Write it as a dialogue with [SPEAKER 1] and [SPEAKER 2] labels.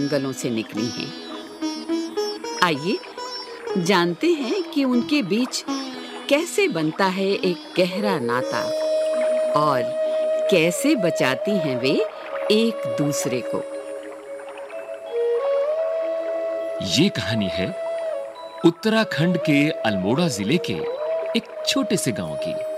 [SPEAKER 1] जंगलों से निकली हैं। आइए जानते हैं कि उनके बीच कैसे बनता है एक गहरा नाता और कैसे बचाती हैं वे एक दूसरे को।
[SPEAKER 2] ये कहानी है उत्तराखंड के अल्मोड़ा जिले के एक छोटे से गांव की।